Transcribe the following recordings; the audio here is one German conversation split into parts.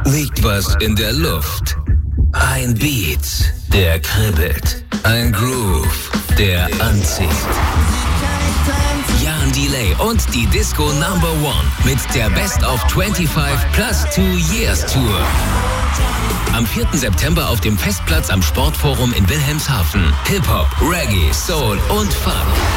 liegt was in der Luft. Ein Beat, der kribbelt. Ein Groove, der anzieht. Jan Delay und die Disco No. 1 mit der Best of 25 plus 2 Years Tour. Am 4. September auf dem Festplatz am Sportforum in Wilhelmshaven. Hip-Hop, Reggae, Soul und Funk.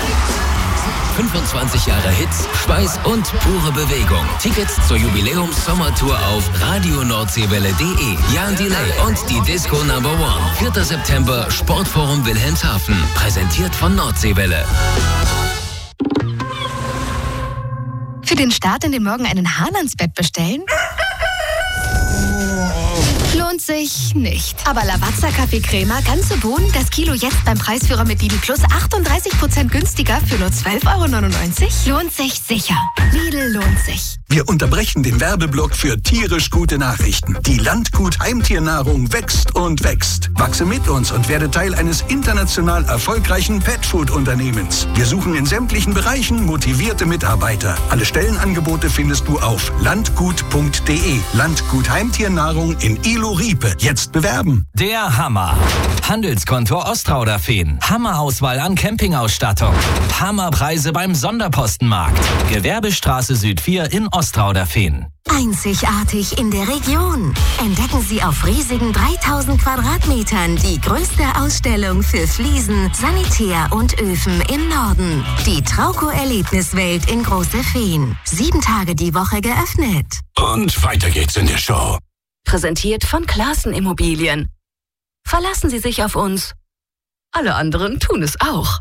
25 Jahre Hits, Schweiß und pure Bewegung. Tickets zur Jubiläums-Sommertour auf radionordsewelle.de. Jan Delay und die Disco No. 1. 4. September, Sportforum Wilhelmshaven. Präsentiert von Nordseewelle. Für den Start in den Morgen einen Hahn ans Bett bestellen? Lohnt sich nicht. Aber Lavazza Kaffee-Crema, ganze Bohnen, das Kilo jetzt beim Preisführer mit Lidl Plus 38% günstiger für nur 12,99 €? Lohnt sich sicher. Lidl lohnt sich. Wir unterbrechen den Werbeblock für tierisch gute Nachrichten. Die Landgut Heimtiernahrung wächst und wächst. Wachse mit uns und werde Teil eines international erfolgreichen Petfood-Unternehmens. Wir suchen in sämtlichen Bereichen motivierte Mitarbeiter. Alle Stellenangebote findest du auf landgut.de. Landgut Heimtiernahrung in Ilo-Riepe. Jetzt bewerben. Der Hammer. Handelskontor Ostrauderfehn. Hammerauswahl an Campingausstattung. Hammerpreise beim Sonderpostenmarkt. Gewerbestraße Süd 4 in Ostrauderfehn. Einzigartig in der Region. Entdecken Sie auf riesigen 3000 Quadratmetern die größte Ausstellung für Fliesen, Sanitär und Öfen im Norden. Die Trauco-Erlebniswelt in Große Fehn. 7 Tage die Woche geöffnet. Und weiter geht's in der Show. Präsentiert von Classen Immobilien. Verlassen Sie sich auf uns. Alle anderen tun es auch.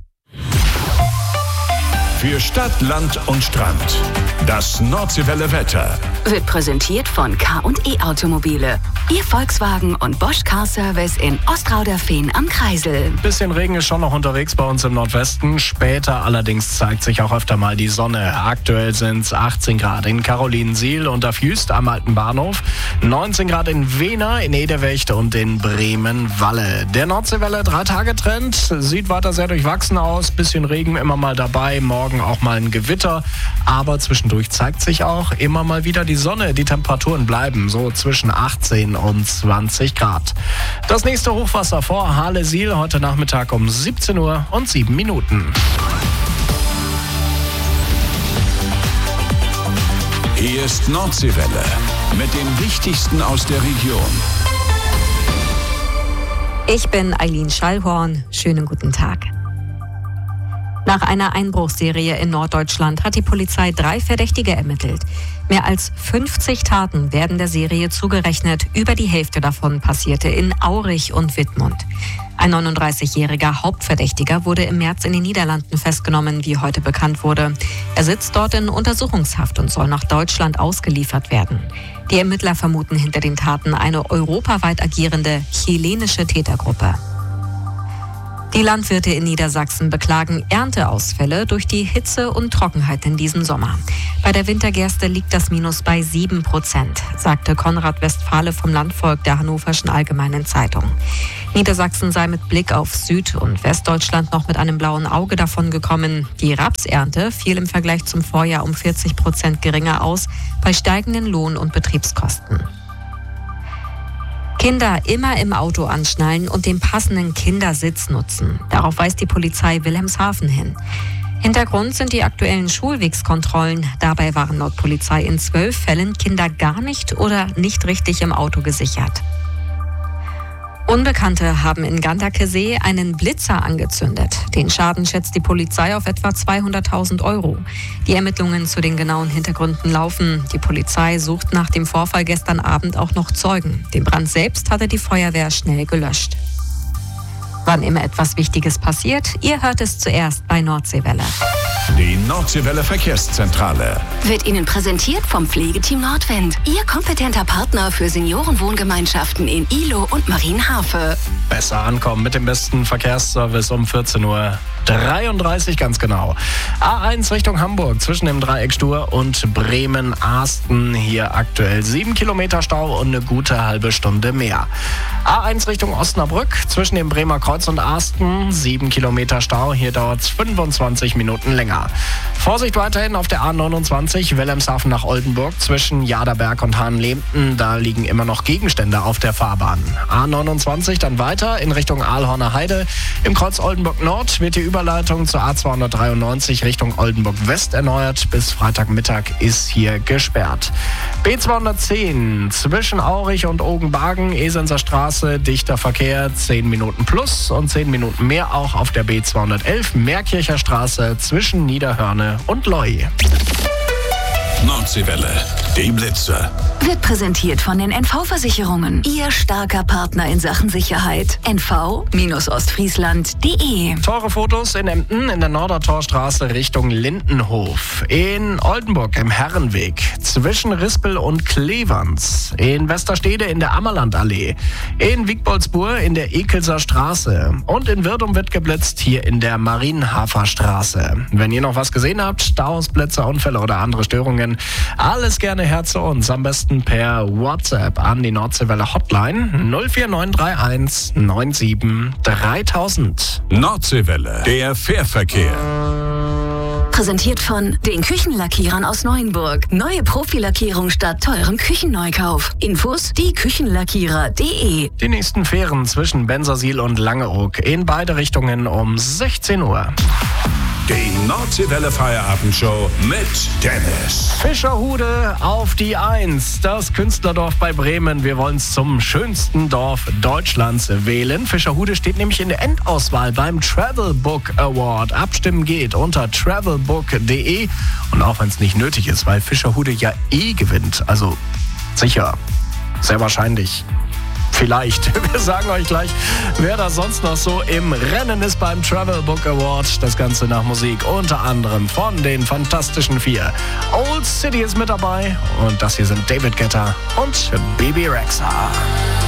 Für Stadt, Land und Strand. Das Nordseewelle Wetter. Wird präsentiert von K&E Automobile. Ihr Volkswagen und Bosch Car Service in Ostrauderfehn am Kreisel. Bisschen Regen ist schon noch unterwegs bei uns im Nordwesten. Später allerdings zeigt sich auch öfter mal die Sonne. Aktuell sind es 18 Grad in Carolinensiel und auf Jüst am Alten Bahnhof. 19 Grad in Wehner, in Ederwecht und in Bremen-Walle. Der Nordseewelle 3-Tage-Trend sieht weiter sehr durchwachsen aus. Bisschen Regen immer mal dabei. Morgen auch mal ein Gewitter. Aber zwischendurch zeigt sich auch immer mal wieder die Sonne. Die Temperaturen bleiben so zwischen 18 und 20 Grad. Das nächste Hochwasser vor Halle-Siel heute Nachmittag um 17 Uhr und 7 Minuten. Hier ist Nordseewelle mit dem Wichtigsten aus der Region. Ich bin Eileen Schallhorn. Schönen guten Tag. Nach einer Einbruchsserie in Norddeutschland hat die Polizei 3 Verdächtige ermittelt. Mehr als 50 Taten werden der Serie zugerechnet. Über die Hälfte davon passierte in Aurich und Wittmund. Ein 39-jähriger Hauptverdächtiger wurde im März in den Niederlanden festgenommen, wie heute bekannt wurde. Er sitzt dort in Untersuchungshaft und soll nach Deutschland ausgeliefert werden. Die Ermittler vermuten hinter den Taten eine europaweit agierende chilenische Tätergruppe. Die Landwirte in Niedersachsen beklagen Ernteausfälle durch die Hitze und Trockenheit in diesem Sommer. Bei der Wintergerste liegt das Minus bei 7%, sagte Konrad Westphale vom Landvolk der Hannoverschen Allgemeinen Zeitung. Niedersachsen sei mit Blick auf Süd- und Westdeutschland noch mit einem blauen Auge davongekommen. Die Rapsernte fiel im Vergleich zum Vorjahr um 40% geringer aus, bei steigenden Lohn- und Betriebskosten. Kinder immer im Auto anschnallen und den passenden Kindersitz nutzen. Darauf weist die Polizei Wilhelmshaven hin. Hintergrund sind die aktuellen Schulwegskontrollen. Dabei waren laut Polizei in 12 Fällen Kinder gar nicht oder nicht richtig im Auto gesichert. Unbekannte haben in Gandakesee einen Blitzer angezündet. Den Schaden schätzt die Polizei auf etwa 200.000 €. Die Ermittlungen zu den genauen Hintergründen laufen. Die Polizei sucht nach dem Vorfall gestern Abend auch noch Zeugen. Den Brand selbst hatte die Feuerwehr schnell gelöscht. Wann immer etwas Wichtiges passiert, ihr hört es zuerst bei Nordseewelle. Die Nordseewelle Verkehrszentrale Wird Ihnen präsentiert vom Pflegeteam Nordwind. Ihr kompetenter Partner für Seniorenwohngemeinschaften in Ilo und Marienhafe. Besser ankommen mit dem besten Verkehrsservice um 14:33 Uhr, ganz genau. A1 Richtung Hamburg zwischen dem Dreieck Stur und Bremen-Asten. Hier aktuell 7 Kilometer Stau und eine gute halbe Stunde mehr. A1 Richtung Osnabrück zwischen dem Bremer Kreuz und Asten. 7 Kilometer Stau. Hier dauert es 25 Minuten länger. länger. Vorsicht weiterhin auf der A29 Wilhelmshaven nach Oldenburg zwischen Jaderberg und Hahnlehmten. Da liegen immer noch Gegenstände auf der Fahrbahn. A29 dann weiter in Richtung Aalhorner Heide. Im Kreuz Oldenburg Nord wird die Überleitung zur A293 Richtung Oldenburg West erneuert. Bis Freitagmittag ist hier gesperrt. B210 zwischen Aurich und Ogenbagen, Esenser Straße, dichter Verkehr, 10 Minuten plus und 10 Minuten mehr auch auf der B211 Meerkircher Straße zwischen Niederhörne und Loi. Nordseewelle, die Blitzer. Wird präsentiert von den NV-Versicherungen. Ihr starker Partner in Sachen Sicherheit. NV-Ostfriesland.de. Teure Fotos in Emden in der Nordertorstraße Richtung Lindenhof. In Oldenburg im Herrenweg zwischen Rispel und Cleverns. In Westerstede in der Ammerlandallee. In Wiegboldsburg in der Ekelser Straße. Und in Wirdum wird geblitzt hier in der Marienhafer Straße. Wenn ihr noch was gesehen habt, Staus, Blitzer, Unfälle oder andere Störungen, alles gerne her zu uns. Am besten per WhatsApp an die Nordseewelle Hotline 04931 97 3000. Nordseewelle, der Fährverkehr. Präsentiert von den Küchenlackierern aus Neuenburg. Neue Profilackierung statt teurem Küchenneukauf. Infos dieküchenlackierer.de. Die nächsten Fähren zwischen Bensersiel und Langeoog in beide Richtungen um 16 Uhr. Die Nordseewelle Feierabendshow mit Dennis. Fischerhude auf die 1, das Künstlerdorf bei Bremen. Wir wollen es zum schönsten Dorf Deutschlands wählen. Fischerhude steht nämlich in der Endauswahl beim Travel Book Award. Abstimmen geht unter travelbook.de. Und auch wenn es nicht nötig ist, weil Fischerhude ja gewinnt. Also sicher, sehr wahrscheinlich. Vielleicht. Wir sagen euch gleich, wer da sonst noch so im Rennen ist beim Travel Book Award. Das Ganze nach Musik, unter anderem von den Fantastischen Vier. Old City ist mit dabei und das hier sind David Guetta und Bebe Rexha.